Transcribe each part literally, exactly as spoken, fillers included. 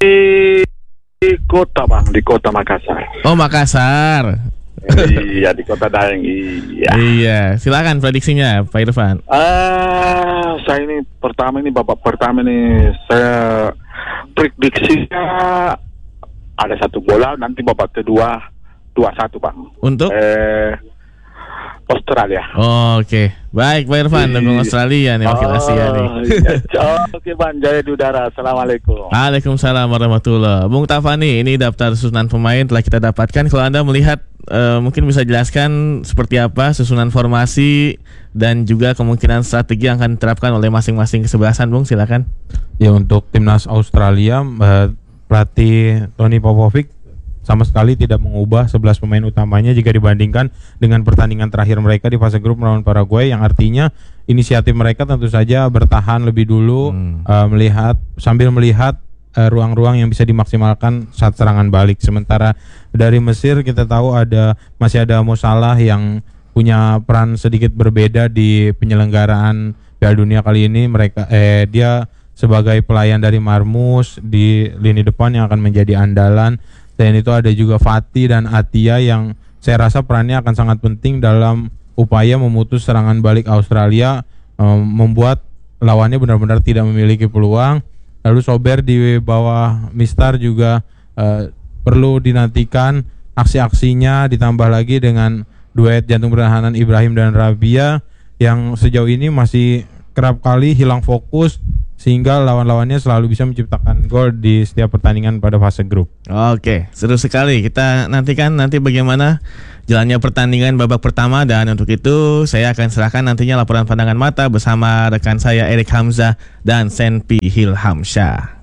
di kota bang, di kota Makassar. Oh Makassar. Iya di kota Daeng. Iya. Iya, silakan prediksinya Pak Irfan. Ah, saya ini pertama ini babak pertama ini saya prediksinya ada satu bola, nanti babak kedua dua satu bang. Untuk? Eh, Australia. Oh, oke, okay. Baik Pak Irfan, dukung Australia nih, wakil oh, Asia nih. Iya. Oh, oke okay, bang, jaya di udara. Assalamualaikum. Waalaikumsalam warahmatullahi. Bung Tafani, ini daftar susunan pemain telah kita dapatkan. Kalau Anda melihat, uh, mungkin bisa jelaskan seperti apa susunan formasi dan juga kemungkinan strategi yang akan diterapkan oleh masing-masing kesebelasan, Bung, silakan. Ya, untuk timnas Australia, uh, pelatih Tony Popovic sama sekali tidak mengubah sebelas pemain utamanya jika dibandingkan dengan pertandingan terakhir mereka di fase grup melawan Paraguay, yang artinya inisiatif mereka tentu saja bertahan lebih dulu, hmm. uh, melihat sambil melihat uh, ruang-ruang yang bisa dimaksimalkan saat serangan balik. Sementara dari Mesir kita tahu ada masih ada Mo Salah yang punya peran sedikit berbeda di penyelenggaraan Piala Dunia kali ini. Mereka eh dia sebagai pelayan dari Marmus di lini depan yang akan menjadi andalan. Dan itu ada juga Fatih dan Atia yang saya rasa perannya akan sangat penting dalam upaya memutus serangan balik Australia, um, membuat lawannya benar-benar tidak memiliki peluang. Lalu Sober di bawah Mistar juga uh, perlu dinantikan aksi-aksinya, ditambah lagi dengan duet jantung pertahanan Ibrahim dan Rabia yang sejauh ini masih kerap kali hilang fokus, sehingga lawan-lawannya selalu bisa menciptakan gol di setiap pertandingan pada fase grup. Oke, seru sekali. Kita nantikan nanti bagaimana jalannya pertandingan babak pertama, dan untuk itu saya akan serahkan nantinya laporan pandangan mata bersama rekan saya Erik Hamzah dan Senpi Hilhamsyah.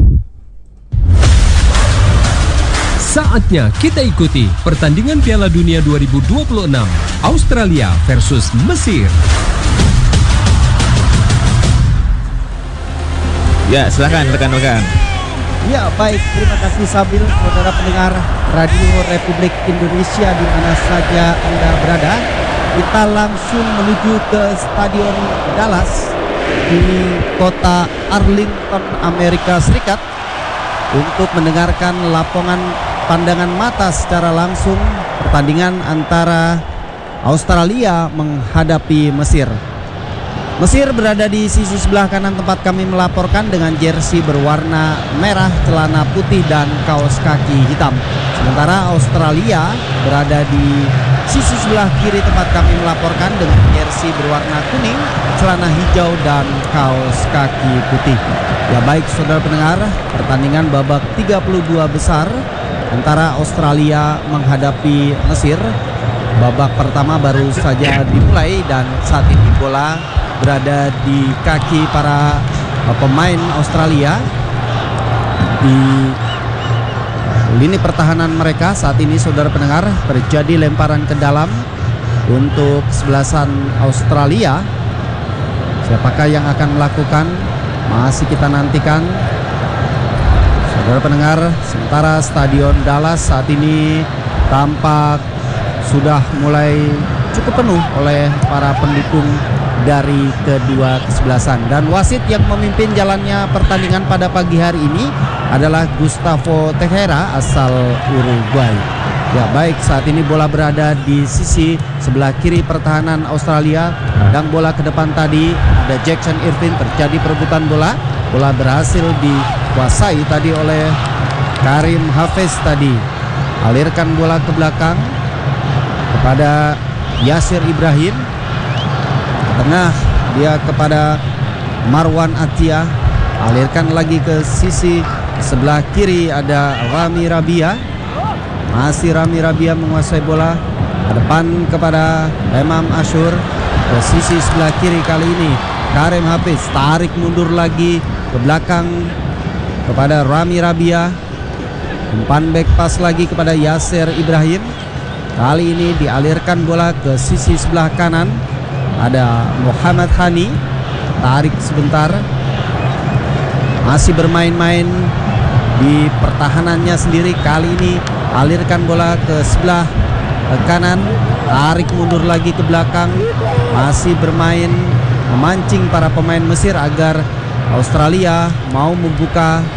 Saatnya kita ikuti pertandingan Piala Dunia dua ribu dua puluh enam Australia versus Mesir. Ya, silakan rekan-rekan. Ya, baik, terima kasih Sabil, saudara pendengar Radio Republik Indonesia di mana saja Anda berada. Kita langsung menuju ke Stadion Dallas di kota Arlington, Amerika Serikat untuk mendengarkan laporan pandangan mata secara langsung pertandingan antara Australia menghadapi Mesir. Mesir berada di sisi sebelah kanan tempat kami melaporkan dengan jersey berwarna merah, celana putih dan kaos kaki hitam. Sementara Australia berada di sisi sebelah kiri tempat kami melaporkan dengan jersey berwarna kuning, celana hijau dan kaos kaki putih. Ya baik saudara pendengar, pertandingan babak tiga puluh dua besar antara Australia menghadapi Mesir. Babak pertama baru saja dimulai dan saat ini bola berada di kaki para pemain Australia di lini pertahanan mereka. Saat ini saudara pendengar terjadi lemparan ke dalam untuk kesebelasan Australia. Siapakah yang akan melakukan? Masih kita nantikan saudara pendengar. Sementara Stadion Dallas saat ini tampak sudah mulai cukup penuh oleh para pendukung dari kedua kesebelasan, dan wasit yang memimpin jalannya pertandingan pada pagi hari ini adalah Gustavo Tejera asal Uruguay. Ya baik, saat ini bola berada di sisi sebelah kiri pertahanan Australia, dan bola ke depan tadi ada Jackson Irvin, terjadi perebutan bola. Bola berhasil dikuasai tadi oleh Karim Hafez tadi. Alirkan bola ke belakang kepada Yasir Ibrahim. Tengah dia kepada Marwan Atia, alirkan lagi ke sisi sebelah kiri ada Rami Rabia. Masih Rami Rabia menguasai bola ke depan kepada Imam Ashur. Ke sisi sebelah kiri kali ini Karim Hafiz, tarik mundur lagi ke belakang kepada Rami Rabia. Umpan back pass lagi kepada Yasir Ibrahim. Kali ini dialirkan bola ke sisi sebelah kanan. Ada Muhammad Hani, tarik sebentar, masih bermain-main di pertahanannya sendiri. Kali ini alirkan bola ke sebelah kanan, tarik mundur lagi ke belakang, masih bermain memancing para pemain Mesir agar Australia mau membuka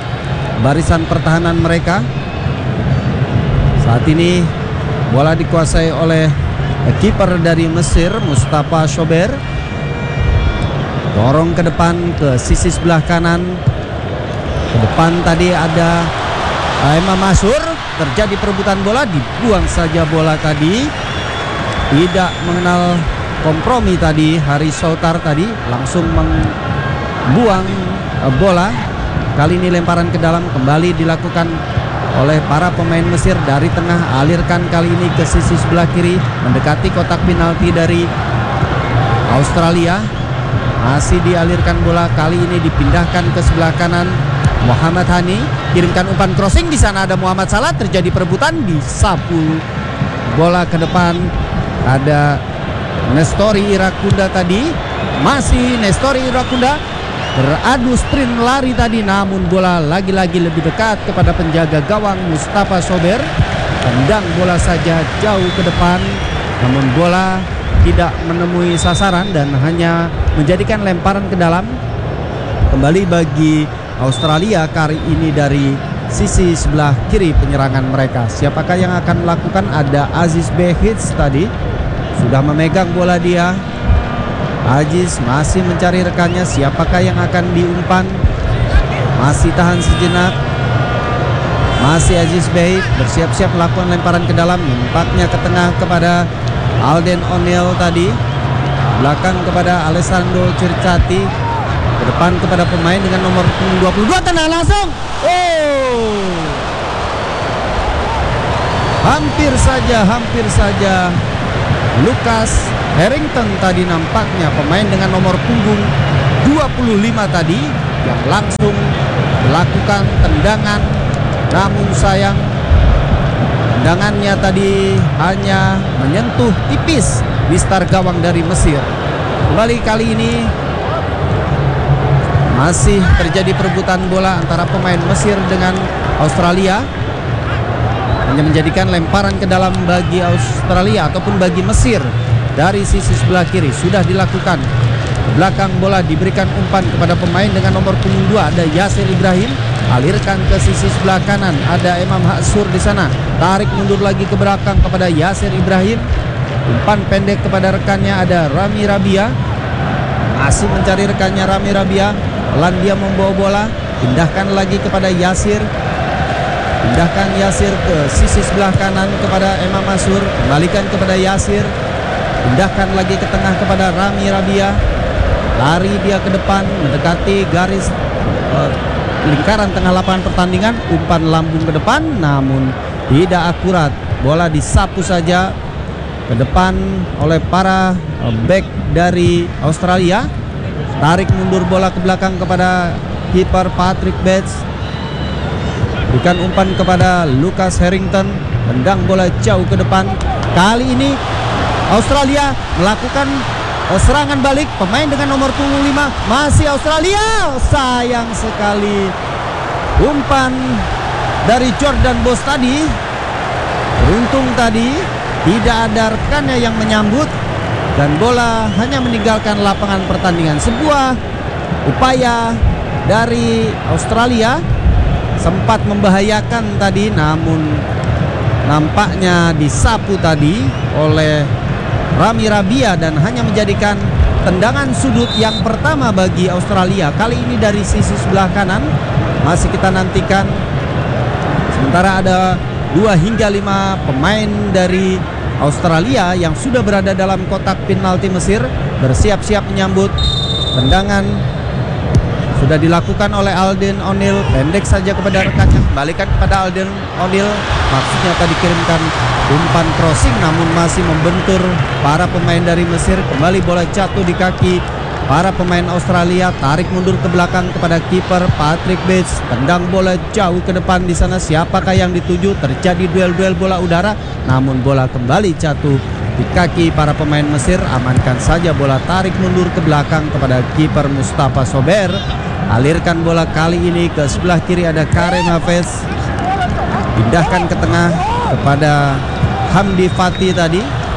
barisan pertahanan mereka. Saat ini bola dikuasai oleh kiper dari Mesir, Mustafa Shober. Dorong ke depan ke sisi sebelah kanan. Ke depan tadi ada Imam Ashur. Terjadi perebutan bola, dibuang saja bola tadi. Tidak mengenal kompromi tadi Haris Soutar tadi, langsung membuang bola. Kali ini lemparan ke dalam kembali dilakukan oleh para pemain Mesir dari tengah, alirkan kali ini ke sisi sebelah kiri mendekati kotak penalti dari Australia. Masih dialirkan bola, kali ini dipindahkan ke sebelah kanan. Muhammad Hani kirimkan umpan crossing, di sana ada Muhammad Salah, terjadi perebutan, disapu bola ke depan. Ada Nestori Irakunda tadi, masih Nestori Irakunda beradu sprint lari tadi, namun bola lagi-lagi lebih dekat kepada penjaga gawang Mustafa Shober. Tendang bola saja jauh ke depan, namun bola tidak menemui sasaran dan hanya menjadikan lemparan ke dalam. Kembali bagi Australia kali ini dari sisi sebelah kiri penyerangan mereka. Siapakah yang akan melakukan? Ada Aziz Behits tadi, sudah memegang bola dia. Aziz masih mencari rekannya, siapakah yang akan diumpan? Masih tahan sejenak. Masih Aziz Behits bersiap-siap melakukan lemparan ke dalam. Empatnya ke tengah kepada Alden O'Neill tadi, belakang kepada Alessandro Circati, ke depan kepada pemain dengan nomor dua puluh dua, tenang langsung. Oh, hampir saja, hampir saja Lucas Harrington tadi nampaknya pemain dengan nomor punggung dua puluh lima tadi yang langsung melakukan tendangan, namun sayang tendangannya tadi hanya menyentuh tipis mistar gawang dari Mesir. Kembali kali ini masih terjadi perebutan bola antara pemain Mesir dengan Australia. Hanya menjadikan lemparan ke dalam bagi Australia ataupun bagi Mesir dari sisi sebelah kiri sudah dilakukan. Ke belakang bola diberikan umpan kepada pemain dengan nomor punggung dua, ada Yasir Ibrahim. Alirkan ke sisi sebelah kanan, ada Imam Ashur di sana. Tarik mundur lagi ke belakang kepada Yasir Ibrahim. Umpan pendek kepada rekannya, ada Rami Rabia. Masih mencari rekannya Rami Rabia. Pelan dia membawa bola, pindahkan lagi kepada Yasir. Pindahkan Yasir ke sisi sebelah kanan kepada Imam Ashur. Kembalikan kepada Yasir. Pindahkan lagi ke tengah kepada Rami Rabia. Lari dia ke depan mendekati garis uh, lingkaran tengah lapangan pertandingan. Umpan lambung ke depan namun tidak akurat. Bola disapu saja ke depan oleh para uh, back dari Australia. Tarik mundur bola ke belakang kepada kiper Patrick Bates. Berikan umpan kepada Lucas Harrington. Tendang bola jauh ke depan. Kali ini Australia melakukan serangan balik. Pemain dengan nomor punggung lima masih Australia. Sayang sekali umpan dari Jordan Bos tadi. Beruntung tadi tidak ada rekannya yang menyambut dan bola hanya meninggalkan lapangan pertandingan. Sebuah upaya dari Australia sempat membahayakan tadi, namun nampaknya disapu tadi oleh Rami Rabia dan hanya menjadikan tendangan sudut yang pertama bagi Australia. Kali ini dari sisi sebelah kanan. Masih kita nantikan. Sementara ada dua hingga lima pemain dari Australia yang sudah berada dalam kotak penalti Mesir bersiap-siap menyambut. Tendangan sudah dilakukan oleh Alden O'Neill, pendek saja kepada rekannya, kembalikan kepada Alden O'Neill. Maksudnya tadi kirimkan umpan crossing namun masih membentur para pemain dari Mesir. Kembali bola jatuh di kaki para pemain Australia. Tarik mundur ke belakang kepada kiper Patrick Bates. Tendang bola jauh ke depan di sana. Siapakah yang dituju? Terjadi duel-duel bola udara, namun bola kembali jatuh di kaki para pemain Mesir. Amankan saja bola, tarik mundur ke belakang kepada kiper Mustafa Shober. Alirkan bola kali ini ke sebelah kiri, ada Karim Hafez. Pindahkan ke tengah kepada Hamdi Fatih tadi.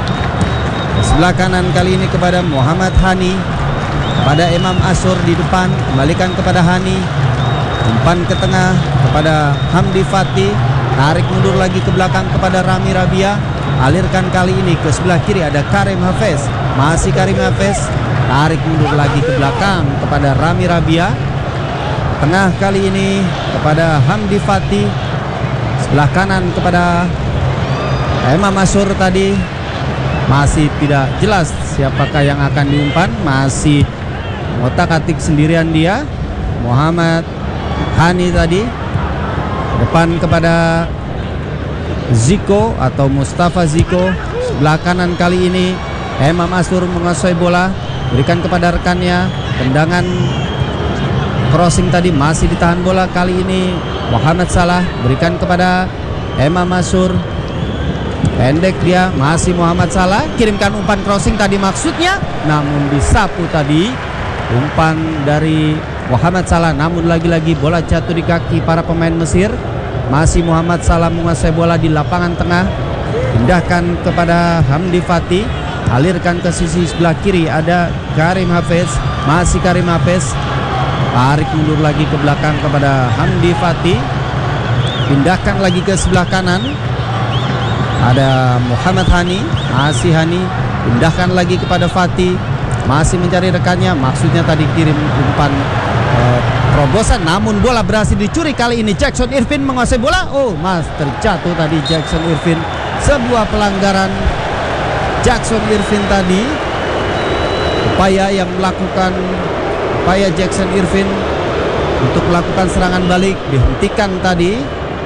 Ke sebelah kanan kali ini kepada Muhammad Hani. Pada Imam Ashur di depan, kembalikan kepada Hani. Umpan ke tengah kepada Hamdi Fatih. Tarik mundur lagi ke belakang kepada Rami Rabia. Alirkan kali ini ke sebelah kiri ada Karim Hafez. Masih Karim Hafez. Tarik mundur lagi ke belakang kepada Rami Rabia. Tengah kali ini kepada Hamdi Fatih. Sebelah kanan kepada Emam Masur tadi. Masih tidak jelas siapakah yang akan diumpan. Masih ngotak-atik sendirian dia. Muhammad Hani tadi. Depan kepada Ziko atau Mustafa Ziko. Sebelah kanan kali ini Emam Masur menguasai bola. Berikan kepada rekannya. Tendangan crossing tadi masih ditahan bola. Kali ini Muhammad Salah. Berikan kepada Emam Masur. Pendek dia, masih Muhammad Salah. Kirimkan umpan crossing tadi maksudnya, namun disapu tadi umpan dari Muhammad Salah. Namun lagi-lagi bola jatuh di kaki para pemain Mesir. Masih Muhammad Salah menguasai bola di lapangan tengah. Pindahkan kepada Hamdi Fatih. Alirkan ke sisi sebelah kiri ada Karim Hafez. Masih Karim Hafez. Tarik mundur lagi ke belakang kepada Hamdi Fatih. Pindahkan lagi ke sebelah kanan. Ada Muhammad Hani. Masih Hani. Pindahkan lagi kepada Fatih. Masih mencari rekannya. Maksudnya tadi kirim umpan uh, terobosan. Namun bola berhasil dicuri. Kali ini Jackson Irvin menguasai bola. Oh, mas terjatuh tadi Jackson Irvin. Sebuah pelanggaran Jackson Irvin tadi. Upaya yang melakukan Upaya Jackson Irvin untuk melakukan serangan balik dihentikan tadi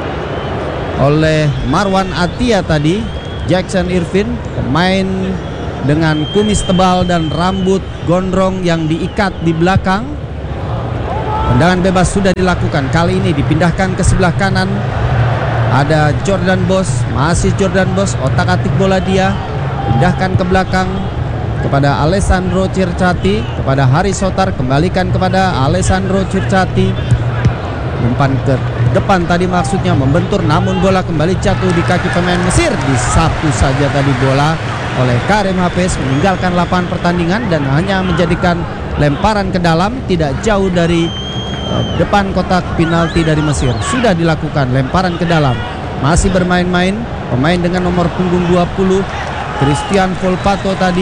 oleh Marwan Atia tadi. Jackson Irvin, pemain dengan kumis tebal dan rambut gondrong yang diikat di belakang. Tendangan bebas sudah dilakukan. Kali ini dipindahkan ke sebelah kanan. Ada Jordan Bos. Masih Jordan Bos, otak-atik bola dia. Pindahkan ke belakang kepada Alessandro Circati. Kepada Haris Sotar. Kembalikan kepada Alessandro Circati. Umpan ke depan tadi maksudnya membentur, namun bola kembali jatuh di kaki pemain Mesir. Disapu saja tadi bola oleh Karim Hafez, meninggalkan lapangan pertandingan dan hanya menjadikan lemparan ke dalam tidak jauh dari uh, depan kotak penalti dari Mesir. Sudah dilakukan lemparan ke dalam. Masih bermain-main pemain dengan nomor punggung dua puluh Christian Volpato tadi.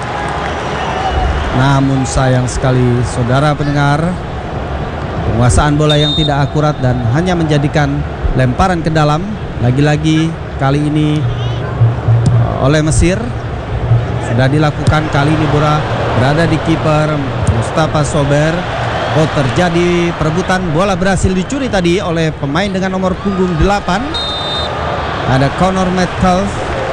Namun sayang sekali saudara pendengar, penguasaan bola yang tidak akurat dan hanya menjadikan lemparan ke dalam. Lagi-lagi kali ini oleh Mesir. Sudah dilakukan. Kali ini bola berada di kiper Mustafa Sober. Oh, terjadi perebutan. Bola berhasil dicuri tadi oleh pemain dengan nomor punggung delapan. Ada Connor Metcalf.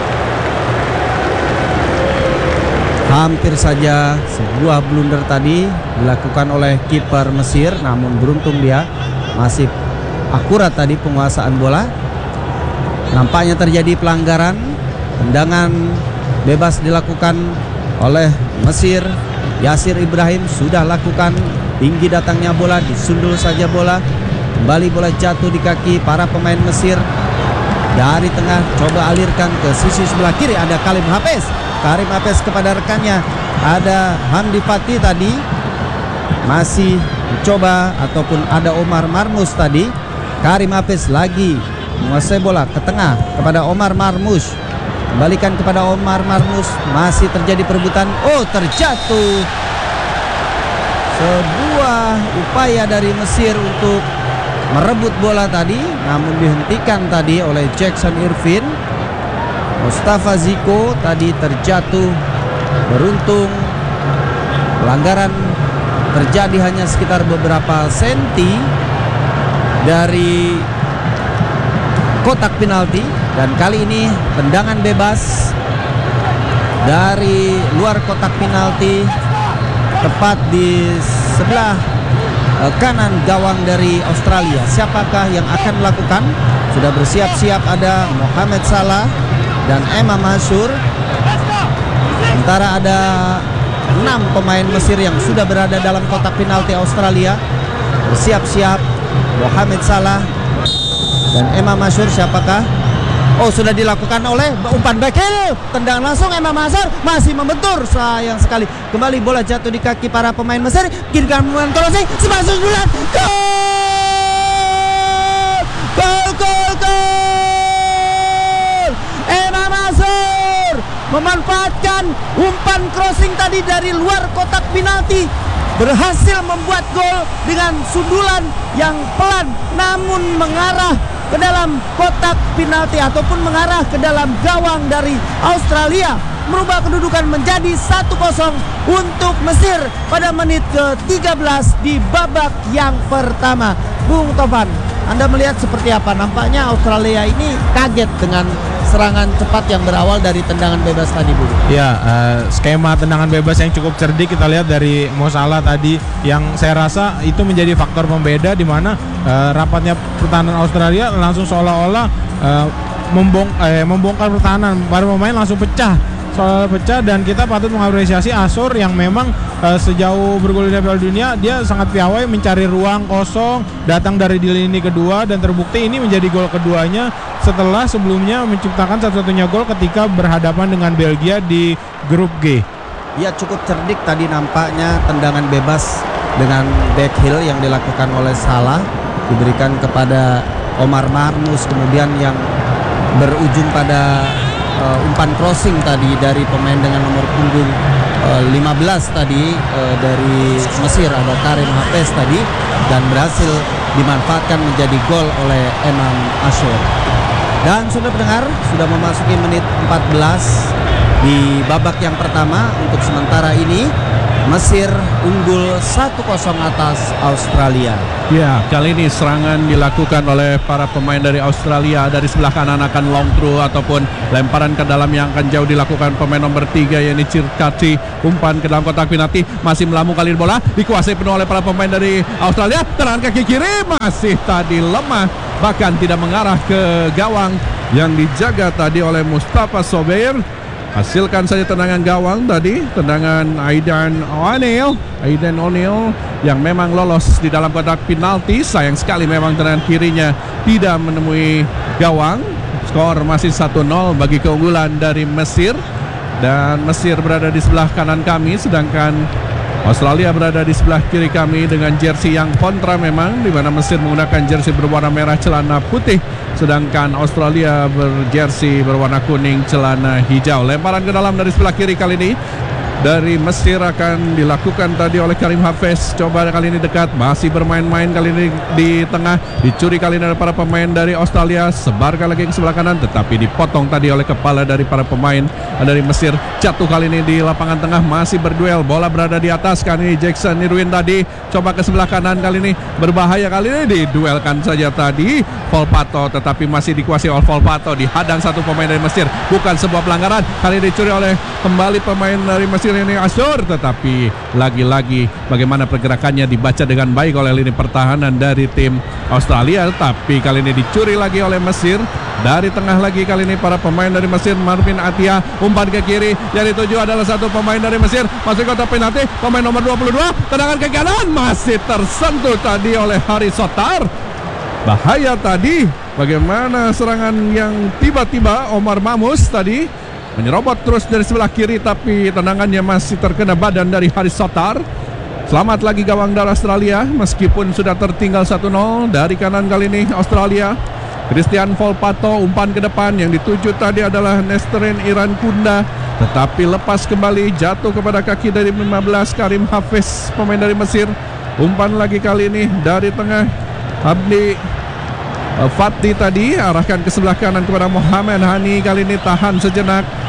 Hampir saja sebuah blunder tadi dilakukan oleh kiper Mesir, namun beruntung dia masih akurat tadi penguasaan bola. Nampaknya terjadi pelanggaran. Tendangan bebas dilakukan oleh Mesir. Yasir Ibrahim sudah lakukan. Tinggi datangnya bola, disundul saja bola. Kembali bola jatuh di kaki para pemain Mesir. Dari tengah coba alirkan ke sisi sebelah kiri ada Karim Hafez. Karim Hafez kepada rekannya ada Hamdi Fatih tadi. Masih mencoba ataupun ada Omar Marmus tadi. Karim Hafez lagi menguasai bola ke tengah kepada Omar Marmus. Kembalikan kepada Omar Marmus. Masih terjadi perebutan. Oh, terjatuh. Sebuah upaya dari Mesir untuk merebut bola tadi, namun dihentikan tadi oleh Jackson Irvin. Mustafa Ziko tadi terjatuh. Beruntung pelanggaran terjadi hanya sekitar beberapa senti dari kotak penalti. Dan kali ini tendangan bebas dari luar kotak penalti, tepat di sebelah kanan gawang dari Australia. Siapakah yang akan melakukan? Sudah bersiap-siap ada Muhammad Salah dan Emam Masur. Sementara ada enam pemain Mesir yang sudah berada dalam kotak penalti Australia. Bersiap-siap Muhammad Salah dan Emam Masur. Siapakah? Oh, sudah dilakukan oleh umpan back heel. Tendang langsung Emam Masur, masih membentur. Sayang sekali. Kembali bola jatuh di kaki para pemain Mesir. Kirimkan umpan crossing. Semasuk bulan. Gol! memanfaatkan umpan crossing tadi dari luar kotak penalti, berhasil membuat gol dengan sundulan yang pelan namun mengarah ke dalam kotak penalti ataupun mengarah ke dalam gawang dari Australia, merubah kedudukan menjadi satu kosong untuk Mesir pada menit ke tiga belas di babak yang pertama. Bung Tovan, Anda melihat seperti apa? Nampaknya Australia ini kaget dengan serangan cepat yang berawal dari tendangan bebas tadi, Bu. Ya, uh, skema tendangan bebas yang cukup cerdik kita lihat dari Mo Salah tadi, yang saya rasa itu menjadi faktor pembeda di mana uh, rapatnya pertahanan Australia langsung seolah-olah uh, membong eh, membongkar pertahanan, para pemain langsung pecah. Soal pecah, dan kita patut mengapresiasi Asur yang memang uh, sejauh bergulir di Piala Dunia dia sangat piawai mencari ruang kosong, datang dari di lini kedua, dan terbukti ini menjadi gol keduanya setelah sebelumnya menciptakan satu-satunya gol ketika berhadapan dengan Belgia di grup G. Ya, cukup cerdik tadi nampaknya tendangan bebas dengan backheel yang dilakukan oleh Salah, diberikan kepada Omar Marmus, kemudian yang berujung pada Uh, umpan crossing tadi dari pemain dengan nomor punggung uh, lima belas tadi uh, dari Mesir, ada Karim Hafez tadi, dan berhasil dimanfaatkan menjadi gol oleh Emam Ashur. Dan sudah pendengar, sudah memasuki menit empat belas di babak yang pertama. Untuk sementara ini Mesir unggul satu kosong atas Australia. Ya, kali ini serangan dilakukan oleh para pemain dari Australia. Dari sebelah kanan akan long through ataupun lemparan ke dalam yang akan jauh dilakukan pemain nomor tiga, yakni Cirkaci. Umpan ke dalam kotak penalti, masih melambung kali bola, dikuasai penuh oleh para pemain dari Australia. Tendangan kaki kiri masih tadi lemah, bahkan tidak mengarah ke gawang yang dijaga tadi oleh Mustafa Sobeir. Hasilkan saja tendangan gawang tadi, tendangan Aidan O'Neil, Aidan O'Neil yang memang lolos di dalam kotak penalti. Sayang sekali memang tendangan kirinya tidak menemui gawang. Skor masih satu nol bagi keunggulan dari Mesir, dan Mesir berada di sebelah kanan kami, sedangkan Australia berada di sebelah kiri kami dengan jersey yang kontra memang, di mana Mesir menggunakan jersey berwarna merah celana putih, sedangkan Australia berjersey berwarna kuning celana hijau. Lemparan ke dalam dari sebelah kiri kali ini dari Mesir akan dilakukan tadi oleh Karim Hafez. Coba kali ini dekat, masih bermain-main kali ini di tengah, dicuri kali ini oleh para pemain dari Australia, sebarkan lagi ke sebelah kanan, tetapi dipotong tadi oleh kepala dari para pemain dari Mesir. Jatuh kali ini di lapangan tengah, masih berduel, bola berada di atas. Kali ini Jackson Irwin tadi coba ke sebelah kanan, kali ini berbahaya, kali ini diduelkan saja tadi Volpato, tetapi masih dikuasai oleh Volpato, dihadang satu pemain dari Mesir. Bukan sebuah pelanggaran, kali ini dicuri oleh kembali pemain dari Mesir ini Ashur, tetapi lagi-lagi bagaimana pergerakannya dibaca dengan baik oleh lini pertahanan dari tim Australia. Tapi kali ini dicuri lagi oleh Mesir. Dari tengah lagi kali ini para pemain dari Mesir, Marvin Atia, umpan ke kiri, yang dituju adalah satu pemain dari Mesir, masuk kotak penalti, pemain nomor dua puluh dua, tendangan ke kanan, masih tersentuh tadi oleh Haris Sotar. Bahaya tadi, bagaimana serangan yang tiba-tiba Omar Mamus tadi menyerobot terus dari sebelah kiri, tapi tendangannya masih terkena badan dari Haris Sotar. Selamat lagi gawang dari Australia meskipun sudah tertinggal satu nol. Dari kanan kali ini Australia, Christian Volpato, umpan ke depan, yang dituju tadi adalah Nesteren Iran Kunda, tetapi lepas kembali, jatuh kepada kaki dari lima belas Karim Hafez, pemain dari Mesir. Umpan lagi kali ini dari tengah, Abdi Fatih tadi arahkan ke sebelah kanan kepada Mohamed Hani, kali ini tahan sejenak,